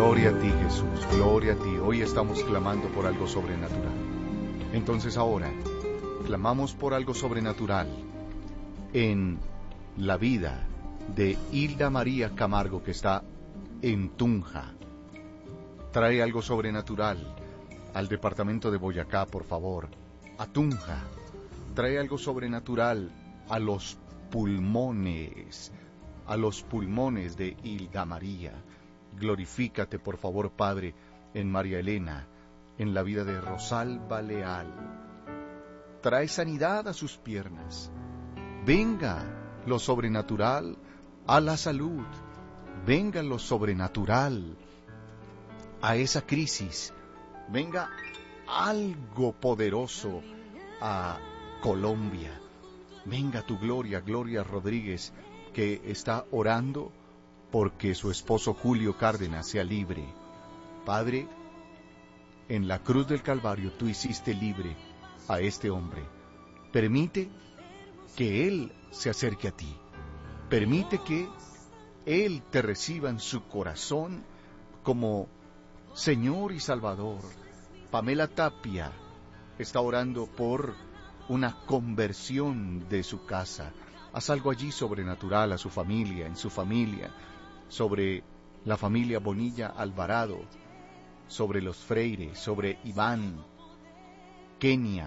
Gloria a ti, Jesús, gloria a ti. Hoy estamos clamando por algo sobrenatural. Entonces ahora, clamamos por algo sobrenatural en la vida de Hilda María Camargo, que está en Tunja. Trae algo sobrenatural al departamento de Boyacá, por favor, a Tunja. Trae algo sobrenatural a los pulmones de Hilda María. Glorifícate, por favor, Padre, en María Elena, en la vida de Rosalba Leal. Trae sanidad a sus piernas. Venga lo sobrenatural a la salud. Venga lo sobrenatural a esa crisis. Venga algo poderoso a Colombia. Venga tu Gloria Rodríguez, que está orando porque su esposo Julio Cárdenas sea libre. Padre, en la cruz del Calvario tú hiciste libre a este hombre. Permite que él se acerque a ti. Permite que él te reciba en su corazón como Señor y Salvador. Pamela Tapia está orando por una conversión de su casa. Haz algo allí sobrenatural a su familia, en su familia, sobre la familia Bonilla Alvarado, sobre los Freire, sobre Iván, Kenia,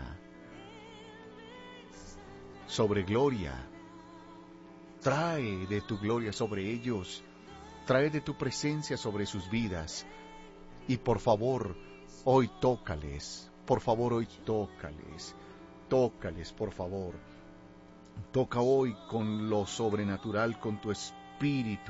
sobre Gloria. Trae de tu gloria sobre ellos, trae de tu presencia sobre sus vidas, y por favor, hoy tócales, por favor, hoy tócales, por favor. Toca hoy con lo sobrenatural, con tu espíritu,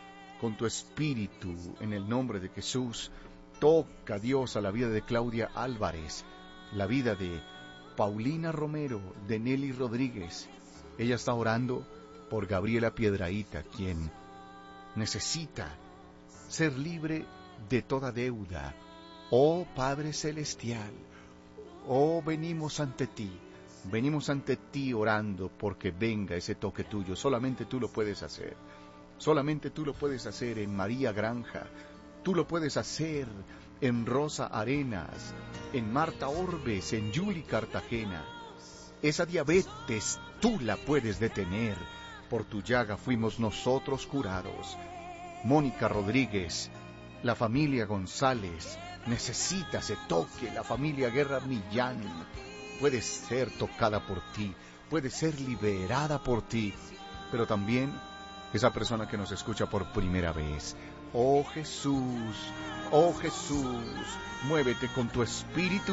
en el nombre de Jesús. Toca, Dios, a la vida de Claudia Álvarez, la vida de Paulina Romero, de Nelly Rodríguez. Ella está orando por Gabriela Piedrahíta, quien necesita ser libre de toda deuda. Oh Padre Celestial, oh, venimos ante ti orando porque venga ese toque tuyo. Solamente tú lo puedes hacer. Solamente tú lo puedes hacer en María Granja. Tú lo puedes hacer en Rosa Arenas, en Marta Orbes, en Yuli Cartagena. Esa diabetes tú la puedes detener. Por tu llaga fuimos nosotros curados. Mónica Rodríguez, la familia González necesita ese toque. La familia Guerra Millán puede ser tocada por ti, puede ser liberada por ti, pero también esa persona que nos escucha por primera vez. Oh Jesús, muévete con tu espíritu